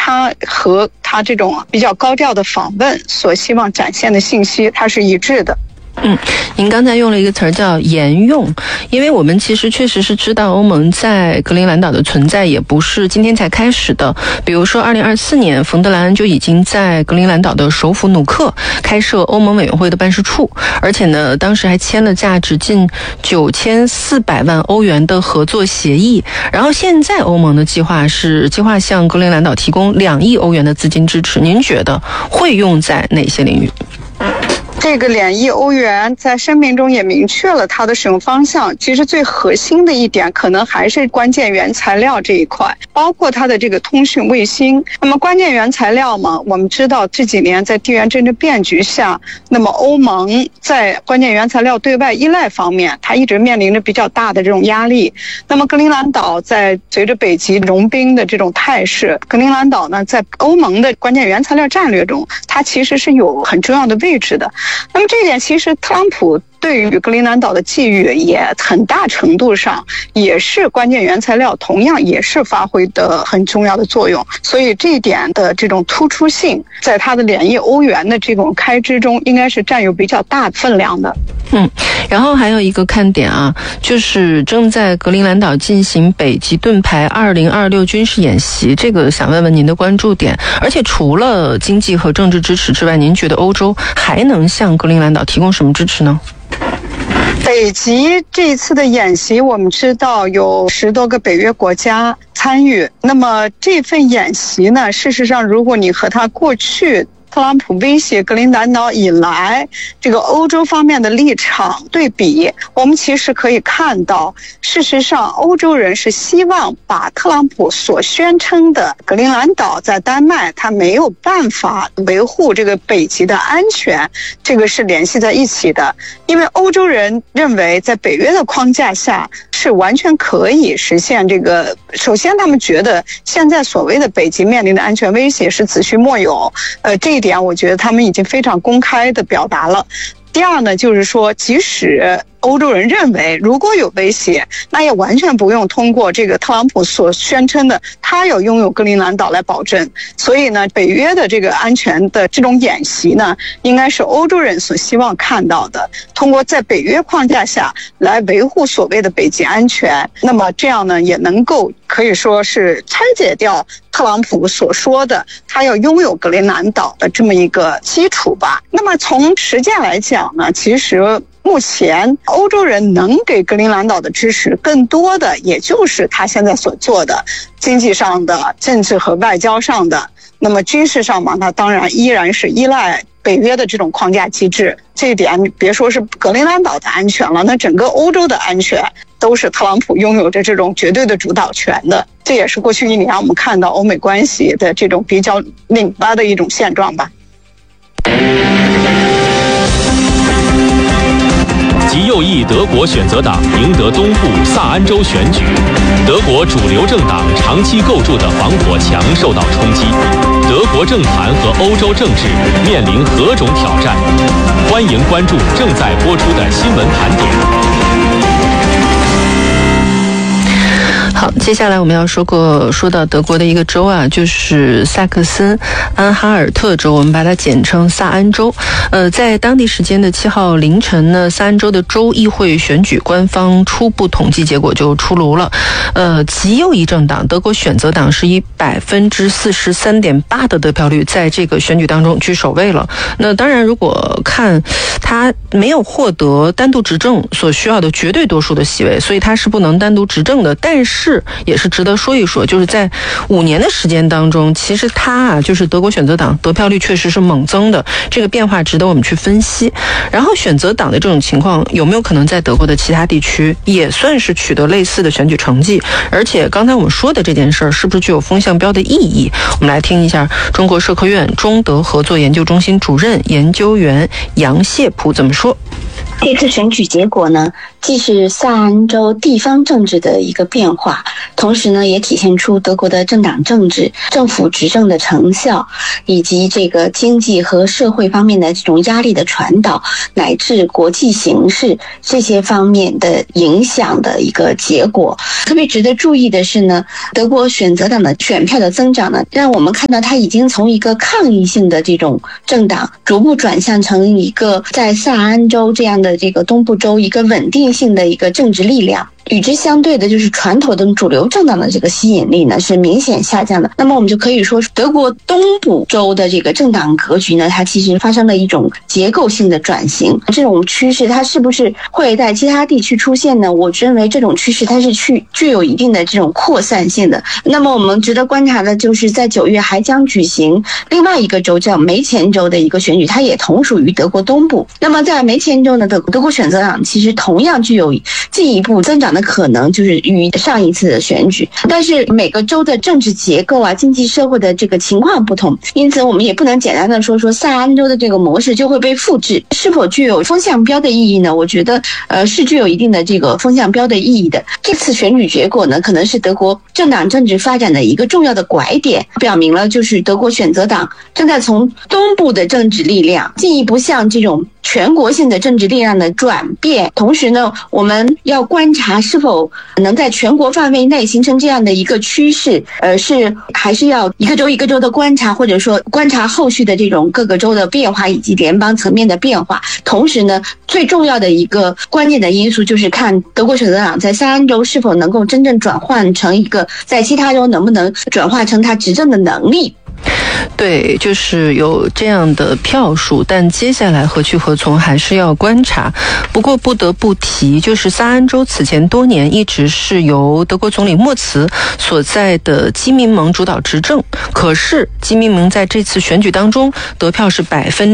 他和他这种比较高调的访问所希望展现的信息，它是一致的。 您刚才用了一个词儿叫沿用，因为我们其实确实是知道欧盟在格陵兰岛的存在也不是今天才开始的。比如说2024年冯德莱恩就已经在格陵兰岛的首府努克开设欧盟委员会的办事处，而且呢当时还签了价值近9400万欧元的合作协议。然后现在欧盟的计划向格陵兰岛提供2亿欧元的资金支持，您觉得会用在哪些领域？ 这个2亿欧元在声明中也明确了它的使用方向。其实最核心的一点可能还是关键原材料这一块，包括它的这个通讯卫星。那么关键原材料嘛，我们知道这几年在地缘政治变局下，那么欧盟在关键原材料对外依赖方面，它一直面临着比较大的这种压力。那么格陵兰岛在随着北极融冰的这种态势，格陵兰岛呢在欧盟的关键原材料战略中，它其实是有很重要的位置的。那么这一点其实特朗普对于格陵兰岛的觊觎也很大程度上也是关键原材料同样也是发挥的很重要的作用，所以这一点的这种突出性在它的2亿欧元的这种开支中应该是占有比较大分量的。 然后还有一个看点啊，就是正在格陵兰岛进行北极盾牌2026军事演习，这个想问问您的关注点。而且除了经济和政治支持之外，您觉得欧洲还能向格陵兰岛提供什么支持呢？ 北极这一次的演习，我们知道有10多个北约国家参与。那么这份演习呢，事实上如果你和他过去特朗普威胁格陵兰岛以来这个欧洲方面的立场对比，我们其实可以看到，事实上欧洲人是希望把特朗普所宣称的格陵兰岛在丹麦他没有办法维护这个北极的安全，这个是联系在一起的。因为欧洲人认为在北约的框架下是完全可以实现这个，首先他们觉得现在所谓的北极面临的安全威胁是子虚莫有，这一点我觉得他们已经非常公开地表达了。第二呢，就是说即使欧洲人认为如果有威胁，那也完全不用通过这个特朗普所宣称的他要拥有格陵兰岛来保证。所以呢，北约的这个安全的这种演习呢，应该是欧洲人所希望看到的，通过在北约框架下来维护所谓的北极安全。那么这样呢，也能够可以说是拆解掉特朗普所说的他要拥有格陵兰岛的这么一个基础吧。那么从实践来讲呢，其实目前欧洲人能给格陵兰岛的支持更多的也就是他现在所做的经济上的、政治和外交上的。那么军事上嘛，那当然依然是依赖北约的这种框架机制。这一点别说是格陵兰岛的安全了，那整个欧洲的安全都是特朗普拥有着这种绝对的主导权的。这也是过去1年我们看到欧美关系的这种比较拧巴的一种现状吧。 极右翼德国选择党赢得东部萨安州选举，德国主流政党长期构筑的防火墙受到冲击，德国政坛和欧洲政治面临何种挑战？欢迎关注正在播出的新闻盘点。 好，接下来我们要说到德国的一个州啊，就是萨克森安哈尔特州，我们把它简称萨安州。在当地时间的7号凌晨呢，萨安州的州议会选举官方初步统计结果就出炉了。极右翼政党德国选择党是以43.8%的得票率在这个选举当中居首位了。那当然，如果看他没有获得单独执政所需要的绝对多数的席位，所以他是不能单独执政的。但是也是值得说一说，就是在5年的时间当中，其实他就是德国选择党得票率确实是猛增的，这个变化值得我们去分析。然后选择党的这种情况有没有可能在德国的其他地区也算是取得类似的选举成绩？而且刚才我们说的这件事儿是不是具有风向标的意义？我们来听一下中国社科院中德合作研究中心主任研究员杨谢普怎么说。 这次选举结果呢，既是萨安州地方政治的一个变化，同时呢，也体现出德国的政党政治、政府执政的成效，以及这个经济和社会方面的这种压力的传导，乃至国际形势这些方面的影响的一个结果。特别值得注意的是呢，德国选择党的选票的增长呢，让我们看到它已经从一个抗议性的这种政党，逐步转向成一个在萨安州这样的这个东部州一个稳定性的一个政治力量。与之相对的就是传统的主流政党的这个吸引力呢是明显下降的。那么我们就可以说，德国东部州的这个政党格局呢，它其实发生了一种结构性的转型。这种趋势它是不是会在其他地区出现呢？我认为这种趋势它是具有一定的这种扩散性的。那么我们值得观察的就是在9月还将举行另外一个州叫梅前州的一个选举，它也同属于德国东部。那么在梅前州呢，德国选择党其实同样具有进一步增长的可能，就是与上一次的选举，但是每个州的政治结构啊、经济社会的这个情况不同，因此我们也不能简单的说萨安州的这个模式就会被复制。是否具有风向标的意义呢？我觉得是具有一定的这个风向标的意义的。这次选举结果呢，可能是德国政党政治发展的一个重要的拐点，表明了就是德国选择党正在从东部的政治力量进一步向这种全国性的政治力量的转变。同时呢，我们要观察是否能在全国范围内形成这样的一个趋势，还是要一个州一个州的观察，或者说观察后续的这种各个州的变化以及联邦层面的变化。同时呢，最重要的一个关键的因素就是看德国选择党在萨安州是否能够真正转换成一个在其他州能不能转化成他执政的能力。 对，就是有这样的票数，但接下来何去何从还是要观察。不过不得不提，就是萨安州此前多年一直是由德国总理默茨所在的基民盟主导执政，可是基民盟在这次选举当中得票是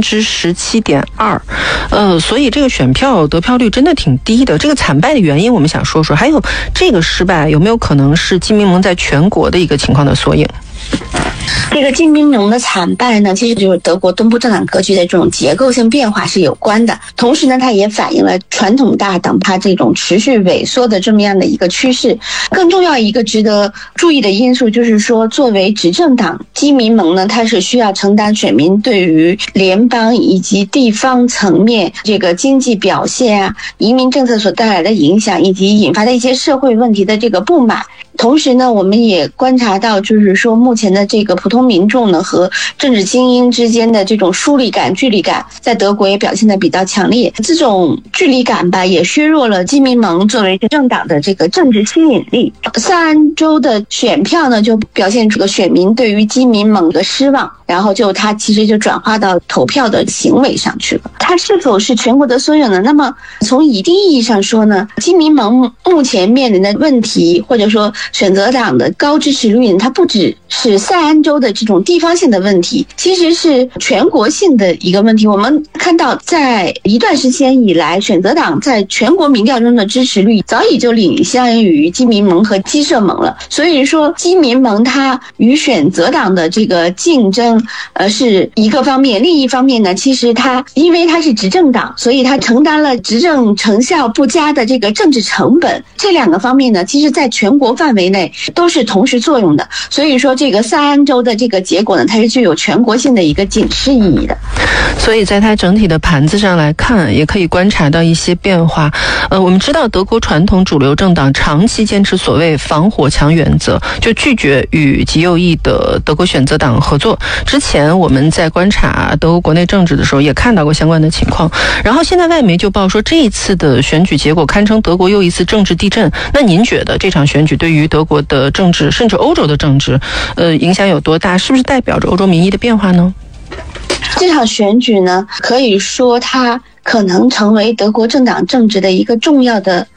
17.2%，所以这个选票得票率真的挺低的。这个惨败的原因我们想说说，还有这个失败有没有可能是基民盟在全国的一个情况的缩影？ 这个基民盟的惨败呢，其实就是德国东部政党格局的这种结构性变化是有关的。同时呢，它也反映了传统大党它这种持续萎缩的这么样的一个趋势。更重要一个值得注意的因素就是说，作为执政党，基民盟呢，它是需要承担选民对于联邦以及地方层面这个经济表现啊、移民政策所带来的影响以及引发的一些社会问题的这个不满。同时呢，我们也观察到，就是说目前的这个普通民众呢和政治精英之间的这种疏离感、距离感，在德国也表现得比较强烈。这种距离感吧，也削弱了基民盟作为政党的这个政治吸引力。萨安州的选票呢，就表现出了选民对于基民盟的失望，然后它其实就转化到投票的行为上去了。它是否是全国的缩影呢？那么从一定意义上说呢，基民盟目前面临的问题，或者说选择党的高支持率，它不只是萨安州的这种地方性的问题，其实是全国性的一个问题。我们看到在一段时间以来，选择党在全国民调中的支持率早已就领先于基民盟和基社盟了。所以说基民盟它与选择党的这个竞争是一个方面，另一方面呢，其实它因为它是执政党，所以它承担了执政成效不佳的这个政治成本。这两个方面呢，其实在全国范围内都是同时作用的。所以说这个萨安州的这个结果呢，它是具有全国性的一个警示意义的。 所以在它整体的盘子上来看，也可以观察到一些变化。我们知道德国传统主流政党长期坚持所谓防火墙原则，就拒绝与极右翼的德国选择党合作。之前我们在观察德国国内政治的时候也看到过相关的情况。然后现在外媒就报说这一次的选举结果堪称德国又一次政治地震。那您觉得这场选举对于德国的政治甚至欧洲的政治影响有多大？是不是代表着欧洲民意的变化呢？ 这场选举呢，可以说它可能成为德国政党政治的一个重要的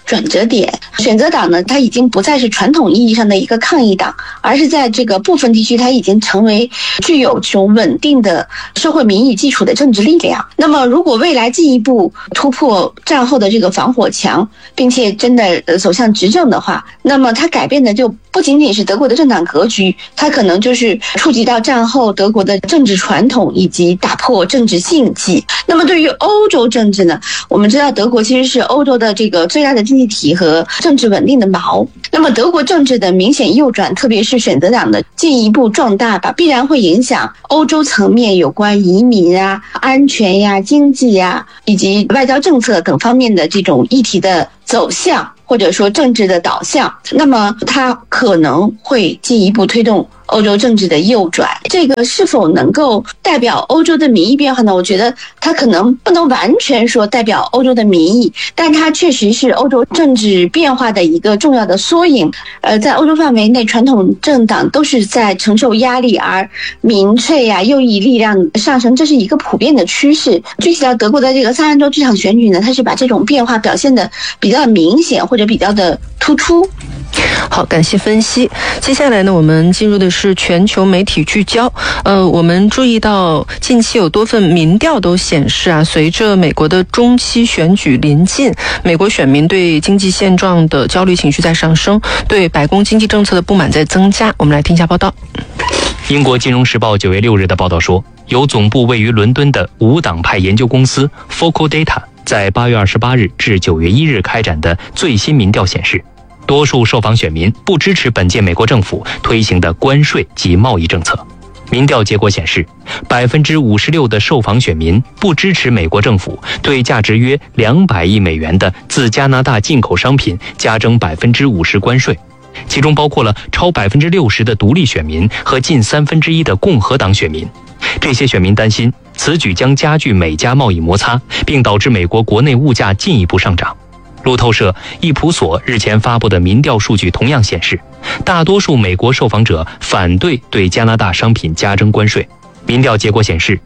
转折点。选择党呢，它已经不再是传统意义上的一个抗议党，而是在这个部分地区，它已经成为具有这种稳定的社会民意基础的政治力量。那么，如果未来进一步突破战后的这个防火墙，并且真的走向执政的话，那么它改变的就不仅仅是德国的政党格局，它可能就是触及到战后德国的政治传统以及打破政治禁忌。那么对于欧洲政治呢，我们知道德国其实是欧洲的这个最大的经济体和政治稳定的锚。那么德国政治的明显右转，特别是选择党的进一步壮大吧，必然会影响欧洲层面有关移民啊、安全呀、经济呀以及外交政策等方面的这种议题的走向，或者说政治的导向。那么它可能会进一步推动欧洲政治的右转。这个是否能够代表欧洲的民意变化呢？我觉得它可能不能完全说代表欧洲的民意，但它确实是欧洲政治变化的一个重要的缩影。在欧洲范围内，传统政党都是在承受压力，而民粹啊、右翼力量上升，这是一个普遍的趋势。具体到德国的这个萨安州这场选举呢，它是把这种变化表现的比较明显或者比较的突出。 好，感谢分析。接下来呢，我们进入的是全球媒体聚焦。我们注意到近期有多份民调都显示啊，随着美国的中期选举临近，美国选民对经济现状的焦虑情绪在上升，对白宫经济政策的不满在增加。我们来听一下报道。 英国金融时报9月6日的报道说，由总部位于伦敦的无党派研究公司 Focal Data 在8月28日至9月1日开展的最新民调显示，多数受访选民不支持本届美国政府推行的关税及贸易政策。民调结果显示，56%的受访选民不支持美国政府对价值约200亿美元的自加拿大进口商品加征50%关税，其中包括了超60%的独立选民和近1/3的共和党选民。这些选民担心此举将加剧美加贸易摩擦，并导致美国国内物价进一步上涨。路透社易普索日前发布的民调数据同样显示，大多数美国受访者反对对加拿大商品加征关税。民调结果显示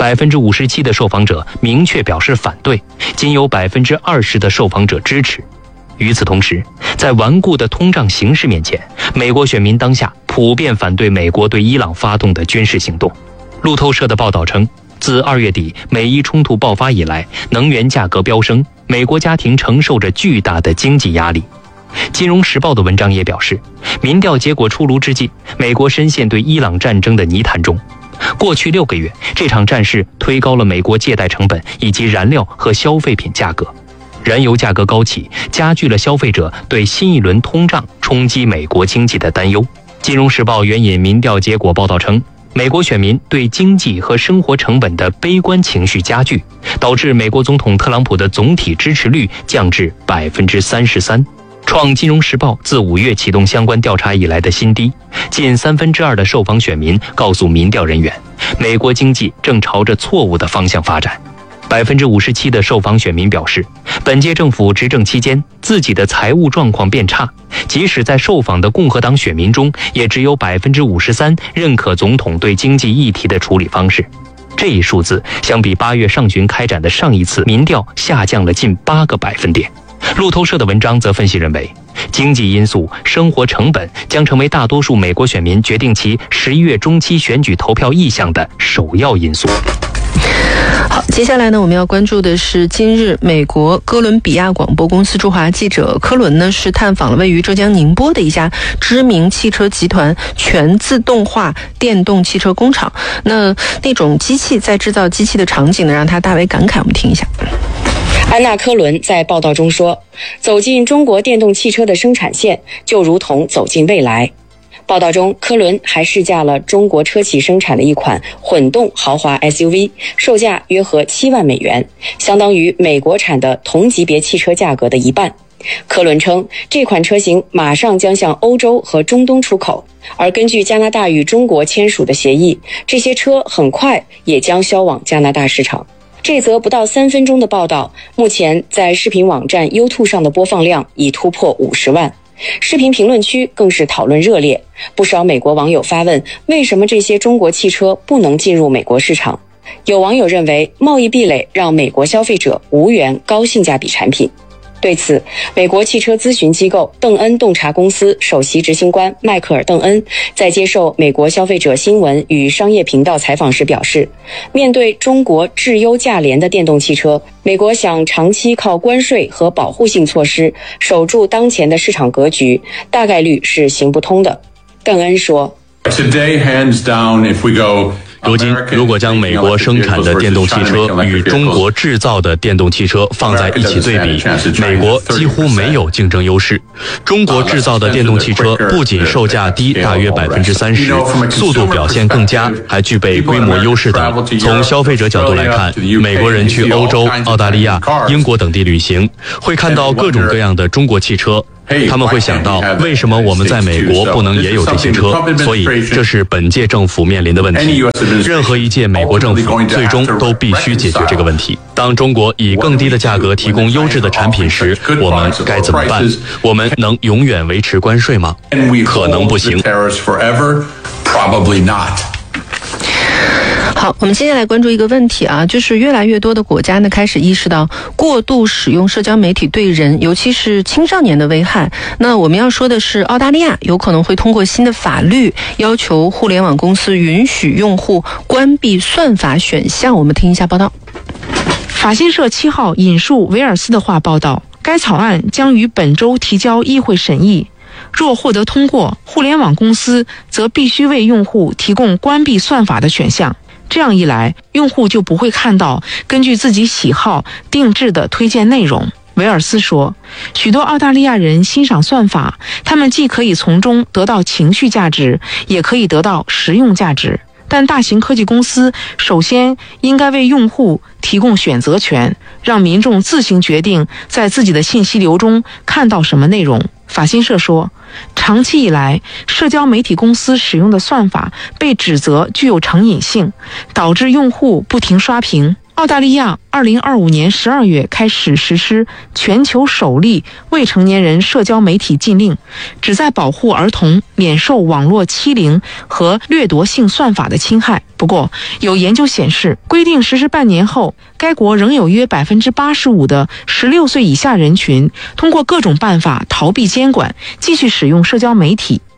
，57%的受访者明确表示反对，仅有20%的受访者支持。与此同时，在顽固的通胀形势面前，美国选民当下普遍反对美国对伊朗发动的军事行动。路透社的报道称，自2月底美伊冲突爆发以来，能源价格飙升，美国家庭承受着巨大的经济压力。金融时报的文章也表示，民调结果出炉之际，美国深陷对伊朗战争的泥潭中。过去6个月，这场战事推高了美国借贷成本以及燃料和消费品价格。燃油价格高企，加剧了消费者对新一轮通胀冲击美国经济的担忧。金融时报援引民调结果报道称，美国选民对经济和生活成本的悲观情绪加剧，导致美国总统特朗普的总体支持率降至33%，创金融时报自5月启动相关调查以来的新低。近2/3的受访选民告诉民调人员，美国经济正朝着错误的方向发展。57%的受访选民表示，本届政府执政期间自己的财务状况变差，即使在受访的共和党选民中，也只有53%认可总统对经济议题的处理方式。这一数字相比8月上旬开展的上一次民调下降了近8个百分点。路透社的文章则分析认为，经济因素、生活成本将成为大多数美国选民决定其11月中期选举投票意向的首要因素。 好，接下来呢，我们要关注的是今日美国哥伦比亚广播公司驻华记者科伦呢，是探访了位于浙江宁波的一家知名汽车集团全自动化电动汽车工厂。那种机器在制造机器的场景呢，让他大为感慨。我们听一下。 安娜·科伦在报道中说，走进中国电动汽车的生产线，就如同走进未来。报道中，科伦还试驾了中国车企生产的一款混动豪华 SUV， 售价约合7万美元，相当于美国产的同级别汽车价格的1半。科伦称，这款车型马上将向欧洲和中东出口，而根据加拿大与中国签署的协议，这些车很快也将销往加拿大市场。这则不到3分钟的报道，目前在视频网站 YouTube 上的播放量已突破50万。视频评论区更是讨论热烈，不少美国网友发问，为什么这些中国汽车不能进入美国市场？有网友认为，贸易壁垒让美国消费者无缘高性价比产品。 对此，美国汽车咨询机构邓恩洞察公司首席执行官迈克尔·邓恩在接受美国消费者新闻与商业频道采访时表示，面对中国质优价廉的电动汽车，美国想长期靠关税和保护性措施守住当前的市场格局，大概率是行不通的。邓恩说， 如今，如果将美国生产的电动汽车与中国制造的电动汽车放在一起对比，美国几乎没有竞争优势。中国制造的电动汽车不仅售价低大约30%，速度表现更佳，还具备规模优势等。从消费者角度来看，美国人去欧洲、澳大利亚、英国等地旅行，会看到各种各样的中国汽车。他们会想到，为什么我们在美国不能也有这些车？所以这是本届政府面临的问题。任何一届美国政府最终都必须解决这个问题。当中国以更低的价格提供优质的产品时，我们该怎么办？我们能永远维持关税吗？可能不行。 好，我们接下来关注一个问题啊，就是越来越多的国家呢开始意识到过度使用社交媒体对人，尤其是青少年的危害。那我们要说的是，澳大利亚有可能会通过新的法律要求互联网公司允许用户关闭算法选项。我们听一下报道。 法新社7号引述维尔斯的话报道，该草案将于本周提交议会审议。若获得通过，互联网公司则必须为用户提供关闭算法的选项。这样一来，用户就不会看到根据自己喜好定制的推荐内容。维尔斯说，许多澳大利亚人欣赏算法，他们既可以从中得到情绪价值，也可以得到实用价值。但大型科技公司首先应该为用户提供选择权，让民众自行决定在自己的信息流中看到什么内容。法新社说，长期以来，社交媒体公司使用的算法被指责具有成瘾性，导致用户不停刷屏。澳大利亚2025年12月开始实施全球首例未成年人社交媒体禁令，旨在保护儿童免受网络欺凌和掠夺性算法的侵害。不过，有研究显示，规定实施半年后，该国仍有约85%的16岁以下人群通过各种办法逃避监管，继续使用社交媒体。